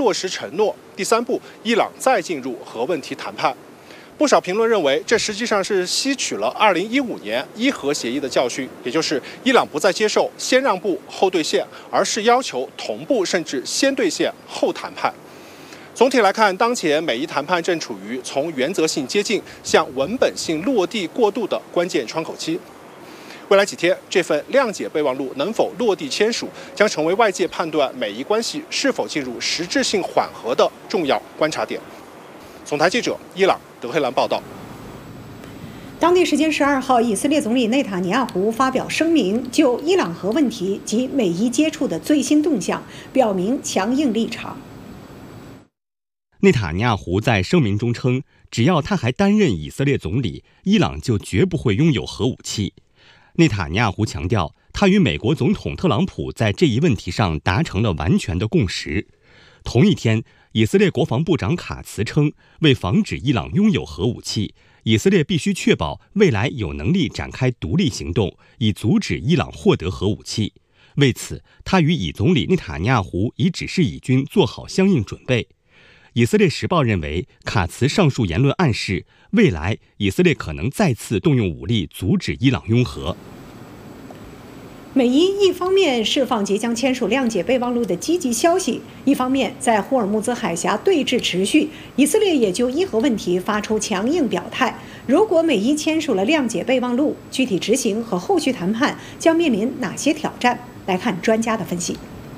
落实承诺；第三步，伊朗再进入核问题谈判。不少评论认为，这实际上是吸取了2015年伊核协议的教训，也就是伊朗不再接受先让步后兑现，而是要求同步甚至先兑现后谈判。总体来看，当前美伊谈判正处于从原则性接近向文本性落地过渡的关键窗口期。未来几天，这份谅解备忘录能否落地签署，将成为外界判断美伊关系是否进入实质性缓和的重要观察点。总台记者伊朗德黑兰报道。 当地时间12号，以色列总理内塔尼亚胡发表声明，就伊朗核问题及美伊接触的最新动向表明强硬立场。 内塔尼亚胡在声明中称，只要他还担任以色列总理，伊朗就绝不会拥有核武器。内塔尼亚胡强调，他与美国总统特朗普在这一问题上达成了完全的共识。同一天，以色列国防部长卡茨称，为防止伊朗拥有核武器，以色列必须确保未来有能力展开独立行动，以阻止伊朗获得核武器。为此，他与以总理内塔尼亚胡已指示以军做好相应准备。以色列时报认为，卡茨上述言论暗示，未来以色列可能再次动用武力阻止伊朗拥核。 美伊一方面释放即将签署谅解备忘录的积极消息，一方面在霍尔木兹海峡对峙持续，以色列也就伊核问题发出强硬表态。如果美伊签署了谅解备忘录，具体执行和后续谈判将面临哪些挑战？来看专家的分析。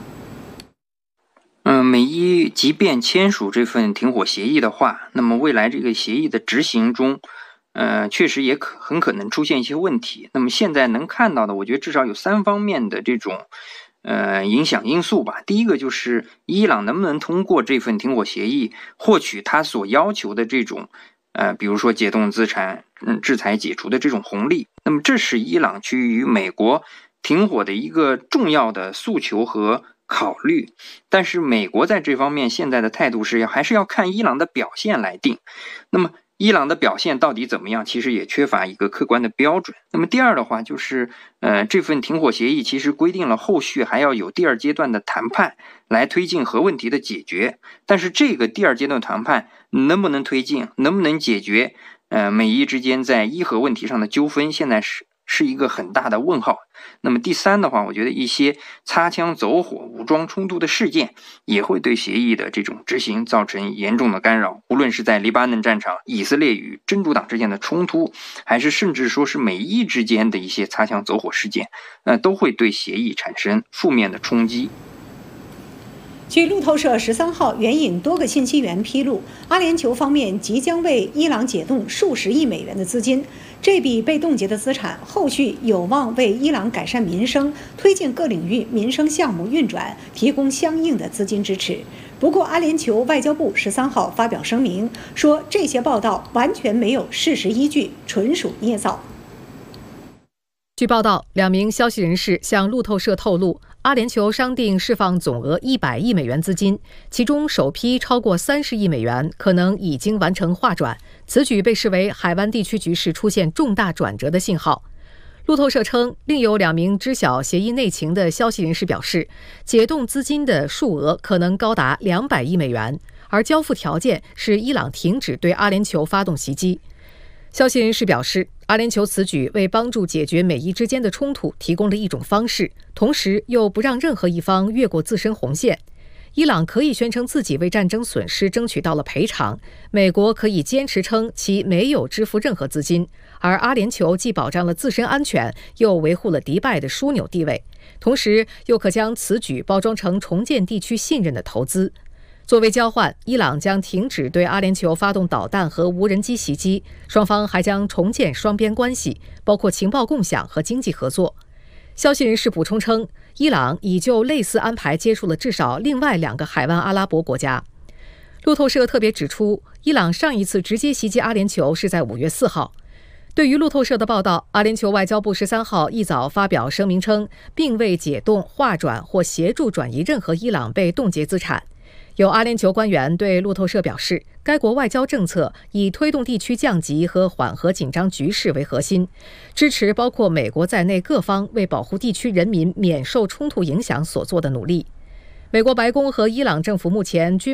美伊即便签署这份停火协议的话，那么未来这个协议的执行中，确实也很可能出现一些问题。那么现在能看到的，我觉得至少有3方面的这种影响因素吧。第一个就是伊朗能不能通过这份停火协议获取他所要求的这种比如说解冻资产、制裁解除的这种红利。那么这是伊朗去与美国停火的一个重要的诉求和考虑，但是美国在这方面现在的态度是还是要看伊朗的表现来定。那么伊朗的表现到底怎么样，其实也缺乏一个客观的标准。那么第二的话就是这份停火协议其实规定了后续还要有第2阶段的谈判来推进核问题的解决，但是这个第2阶段谈判能不能推进，能不能解决美伊之间在伊核问题上的纠纷，现在是一个很大的问号。那么第3的话，我觉得一些擦枪走火、武装冲突的事件也会对协议的这种执行造成严重的干扰，无论是在黎巴嫩战场、以色列与真主党之间的冲突，还是甚至说是美伊之间的一些擦枪走火事件，都会对协议产生负面的冲击。 据路透社13号援引多个信息源披露，阿联酋方面即将为伊朗解冻数十亿美元的资金，这笔被冻结的资产后续有望为伊朗改善民生、推进各领域民生项目运转提供相应的资金支持。不过，阿联酋外交部13号发表声明说，这些报道完全没有事实依据，纯属捏造。 据报道，2名消息人士向路透社透露，阿联酋商定释放总额100亿美元资金，其中首批超过30亿美元可能已经完成划转。此举被视为海湾地区局势出现重大转折的信号。路透社称，另有2名知晓协议内情的消息人士表示，解冻资金的数额可能高达200亿美元，而交付条件是伊朗停止对阿联酋发动袭击。消息人士表示，阿联酋此举为帮助解决美伊之间的冲突提供了一种方式，同时又不让任何一方越过自身红线。伊朗可以宣称自己为战争损失争取到了赔偿，美国可以坚持称其没有支付任何资金，而阿联酋既保障了自身安全，又维护了迪拜的枢纽地位，同时又可将此举包装成重建地区信任的投资。作为交换，伊朗将停止对阿联酋发动导弹和无人机袭击，双方还将重建双边关系，包括情报共享和经济合作。消息人士补充称，伊朗已就类似安排接触了至少另外2个海湾阿拉伯国家。路透社特别指出，伊朗上一次直接袭击阿联酋是在5月4号。对于路透社的报道，阿联酋外交部13号一早发表声明称，并未解冻、划转或协助转移任何伊朗被冻结资产。有阿联酋官员对路透社表示，该国外交政策以推动地区降级和缓和紧张局势为核心，支持包括美国在内各方为保护地区人民免受冲突影响所做的努力。美国白宫和伊朗政府目前均